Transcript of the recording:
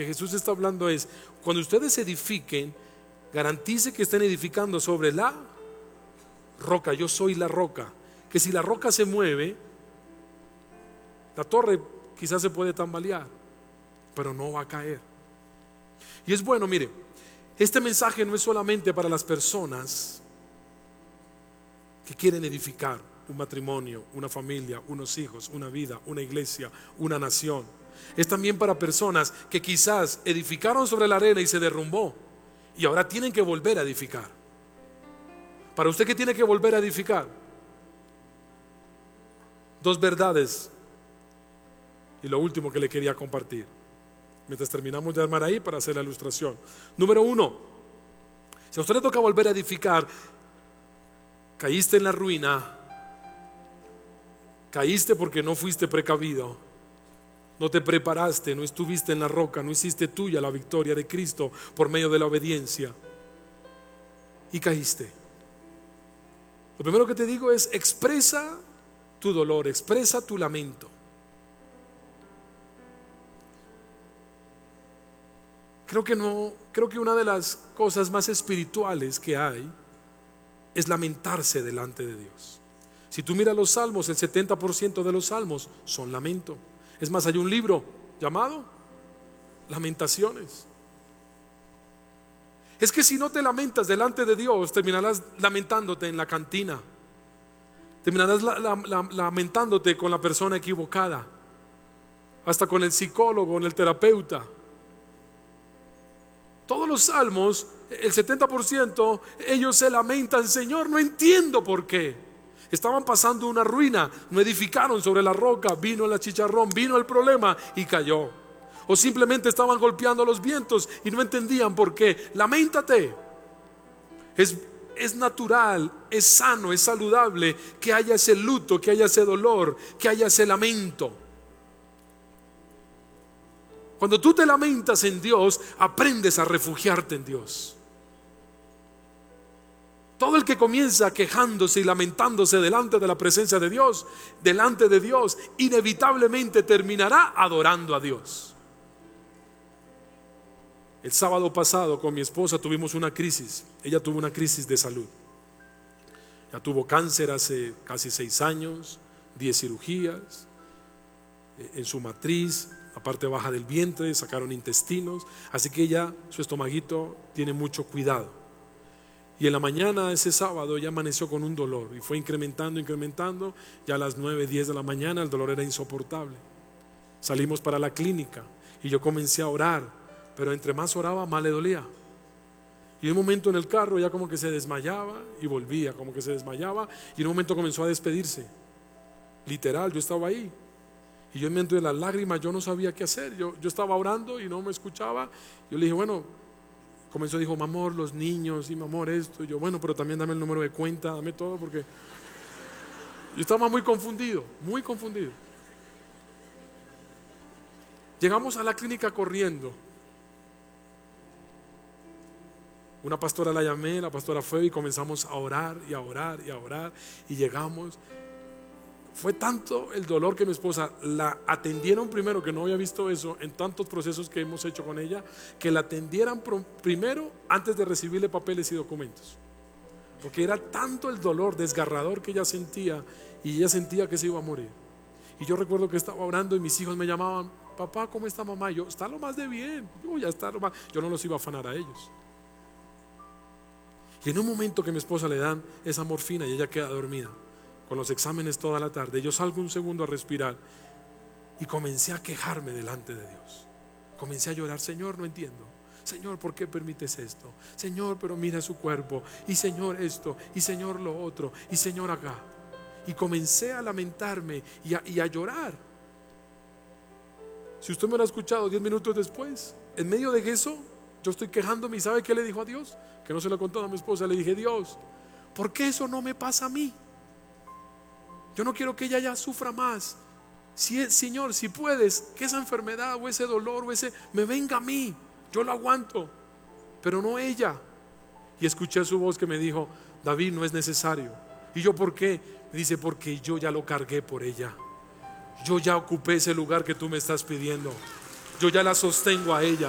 que Jesús está hablando es, cuando ustedes edifiquen, garantice que estén edificando sobre la roca. Yo soy la roca. Que si la roca se mueve, la torre quizás se puede tambalear, pero no va a caer. Y es bueno, mire, este mensaje no es solamente para las personas que quieren edificar un matrimonio, una familia, unos hijos, una vida, una iglesia, una nación. Es también para personas que quizás edificaron sobre la arena y se derrumbó y ahora tienen que volver a edificar. Para usted que tiene que volver a edificar, dos verdades y lo último que le quería compartir mientras terminamos de armar ahí para hacer la ilustración. Número 1, si a usted le toca volver a edificar, caíste en la ruina, caíste porque no fuiste precavido, no te preparaste, no estuviste en la roca, no hiciste tuya la victoria de Cristo por medio de la obediencia y caíste. Lo primero que te digo es: expresa tu dolor, expresa tu lamento. Creo que una de las cosas más espirituales que hay es lamentarse delante de Dios. Si tú miras los salmos, el 70% de los salmos son lamento. Es más, hay un libro llamado Lamentaciones. Es que si no te lamentas delante de Dios, terminarás lamentándote en la cantina, terminarás lamentándote con la persona equivocada, hasta con el psicólogo, con el terapeuta. Todos los salmos, el 70%, ellos se lamentan: Señor, no entiendo por qué. Estaban pasando una ruina, no edificaron sobre la roca, vino el achicharrón, vino el problema y cayó. O simplemente estaban golpeando los vientos y no entendían por qué. Laméntate. Es natural, es sano, es saludable que haya ese luto, que haya ese dolor, que haya ese lamento. Cuando tú te lamentas en Dios, aprendes a refugiarte en Dios. Todo el que comienza quejándose y lamentándose delante de la presencia de Dios, delante de Dios, inevitablemente terminará adorando a Dios. El sábado pasado con mi esposa tuvimos una crisis. Ella tuvo una crisis de salud. Ya tuvo cáncer hace casi 6 años, 10 cirugías en su matriz, la parte baja del vientre, sacaron intestinos. Así que ella, su estomaguito tiene mucho cuidado. Y en la mañana ese sábado ella amaneció con un dolor y fue incrementando. Ya a las 9, 10 de la mañana el dolor era insoportable. Salimos para la clínica y yo comencé a orar, pero entre más oraba, más le dolía. Y en un momento en el carro ya como que se desmayaba y volvía, como que se desmayaba, y en un momento comenzó a despedirse. Literal, yo estaba ahí y yo en medio de las lágrimas yo no sabía qué hacer. Yo estaba orando y no me escuchaba. Yo le dije, bueno, comenzó, dijo, mi amor, los niños, y mi amor, esto. Y yo, bueno, pero también dame el número de cuenta, dame todo, porque yo estaba muy confundido, muy confundido. Llegamos a la clínica corriendo. Una pastora la llamé, la pastora fue y comenzamos a orar y a orar y a orar. Y llegamos. Fue tanto el dolor que mi esposa la atendieron primero, que no había visto eso en tantos procesos que hemos hecho con ella, que la atendieran primero antes de recibirle papeles y documentos, porque era tanto el dolor desgarrador que ella sentía, y ella sentía que se iba a morir. Y yo recuerdo que estaba orando y mis hijos me llamaban, papá, ¿cómo está mamá? Y yo, está lo más de bien. Ya está lo más. Yo no los iba a afanar a ellos. Y en un momento que mi esposa le dan esa morfina y ella queda dormida con los exámenes toda la tarde, yo salgo un segundo a respirar y comencé a quejarme delante de Dios. Comencé a llorar: Señor, no entiendo. Señor, ¿por qué permites esto? Señor, pero mira su cuerpo. Y Señor esto, y Señor lo otro, y Señor acá. Y comencé a lamentarme y a llorar. Si usted me lo ha escuchado 10 minutos después, en medio de eso, yo estoy quejándome. ¿Y sabe qué le dijo a Dios? Que no se lo he contado a mi esposa. Le dije, Dios, ¿por qué eso no me pasa a mí? Yo no quiero que ella ya sufra más. Señor, si puedes, que esa enfermedad o ese dolor o ese me venga a mí, yo lo aguanto, pero no ella. Y escuché su voz que me dijo, David, no es necesario. Y yo, ¿por qué? Me dice, porque yo ya lo cargué por ella. Yo ya ocupé ese lugar que tú me estás pidiendo. Yo ya la sostengo a ella.